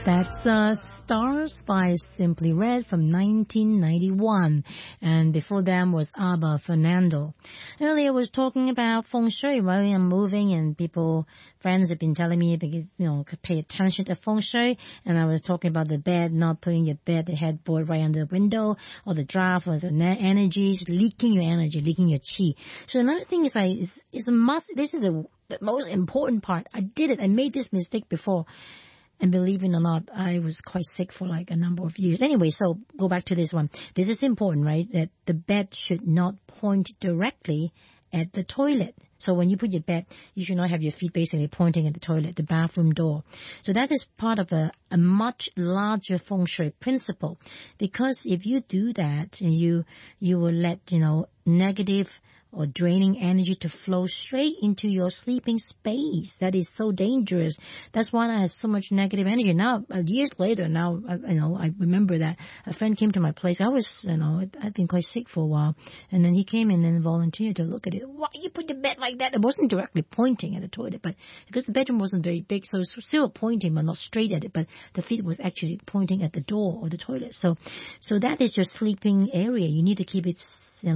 That's Stars by Simply Red from 1991. And before them was Abba Fernando. Earlier I was talking about feng shui while I'm moving, and friends have been telling me, pay attention to feng shui. And I was talking about the bed, not putting your the headboard right under the window, or the draft, or the energies, leaking your energy, leaking your qi. So another thing is a must. This is the most important part. I did it. I made this mistake before. And believe it or not, I was quite sick for like a number of years. Anyway, so go back to this one. This is important, right? That the bed should not point directly at the toilet. So when you put your bed, you should not have your feet basically pointing at the toilet, the bathroom door. So that is part of a much larger feng shui principle. Because if you do that, you will let, negative or draining energy to flow straight into your sleeping space. That is so dangerous. That's why I have so much negative energy. Now, years later, I remember that a friend came to my place. I was, I'd been quite sick for a while. And then he came in and volunteered to look at it. Why you put the bed like that? It wasn't directly pointing at the toilet, but because the bedroom wasn't very big, so it was still pointing, but not straight at it. But the feet was actually pointing at the door or the toilet. So that is your sleeping area. You need to keep it,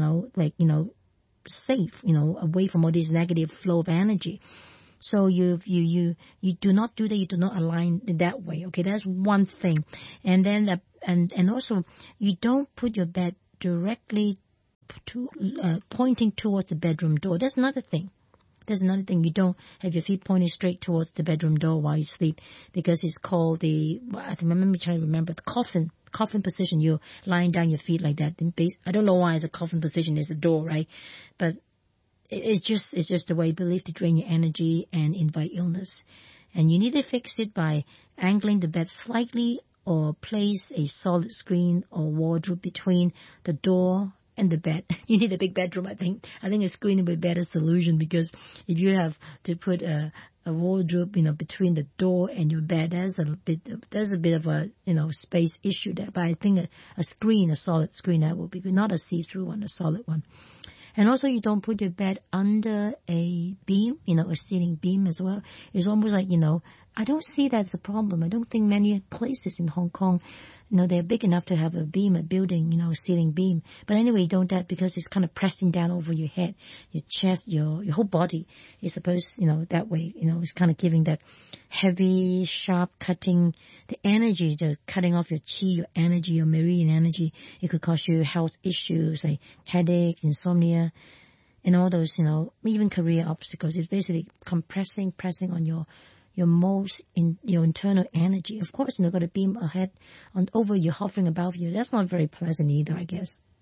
safe, away from all this negative flow of energy. So you do not do that. You do not align that way. Okay, that's one thing. And then and also you don't put your bed directly pointing towards the bedroom door. That's another thing. There's another thing. You don't have your feet pointing straight towards the bedroom door while you sleep, because it's called let me try to remember, the coffin position. You're lying down your feet like that. I don't know why it's a coffin position. There's a door, right? But it's just the way believed to drain your energy and invite illness. And you need to fix it by angling the bed slightly, or place a solid screen or wardrobe between the door and the bed. You need a big bedroom, I think. I think a screen would be a better solution, because if you have to put a wardrobe, between the door and your bed, there's a bit of a, space issue there. But I think a solid screen, that would be good. Not a see-through one, a solid one. And also you don't put your bed under a beam, a ceiling beam as well. It's almost like, I don't see that as a problem. I don't think many places in Hong Kong, they're big enough to have a beam, a building, a ceiling beam. But anyway, you don't that, because it's kind of pressing down over your head, your chest, your whole body is supposed, that way, it's kind of giving that heavy, sharp cutting, the energy, the cutting off your qi, your energy, your meridian energy. It could cause you health issues like headaches, insomnia, and all those, even career obstacles. It's basically pressing on your internal energy. Of course, got a beam ahead over you, hovering above you. That's not very pleasant either, I guess.